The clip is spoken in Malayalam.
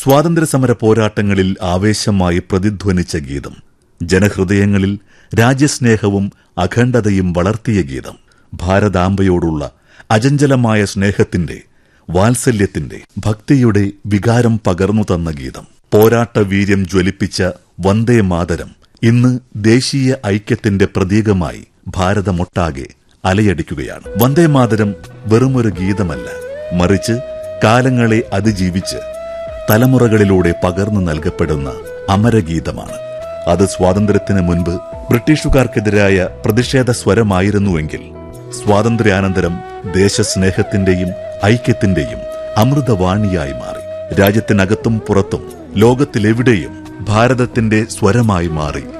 സ്വാതന്ത്ര്യസമര പോരാട്ടങ്ങളിൽ ആവേശമായി പ്രതിധ്വനിച്ച ഗീതം, ജനഹൃദയങ്ങളിൽ രാജ്യസ്നേഹവും അഖണ്ഡതയും വളർത്തിയ ഗീതം, ഭാരതാംബയോടുള്ള അചഞ്ചലമായ സ്നേഹത്തിന്റെ, വാത്സല്യത്തിന്റെ, ഭക്തിയുടെ വികാരം പകർന്നു തന്ന ഗീതം, പോരാട്ട വീര്യം ജ്വലിപ്പിച്ച വന്ദേ മാതരം ഇന്ന് ദേശീയ ഐക്യത്തിന്റെ പ്രതീകമായി ഭാരതമൊട്ടാകെ അലയടിക്കുകയാണ്. വന്ദേ മാതരം വെറുമൊരു ഗീതമല്ല, മറിച്ച് കാലങ്ങളെ അതിജീവിച്ച് തലമുറകളിലൂടെ പകർന്നു നൽകപ്പെടുന്ന അമരഗീതമാണ്. അത് സ്വാതന്ത്ര്യത്തിന് മുൻപ് ബ്രിട്ടീഷുകാർക്കെതിരായ പ്രതിഷേധ സ്വരമായിരുന്നുവെങ്കിൽ സ്വാതന്ത്ര്യാനന്തരം ദേശസ്നേഹത്തിന്റെയും ഐക്യത്തിന്റെയും അമൃതവാണിയായി മാറി. രാജ്യത്തിനകത്തും പുറത്തും ലോകത്തിലെവിടെയും ഭാരതത്തിന്റെ സ്വരമായി മാറി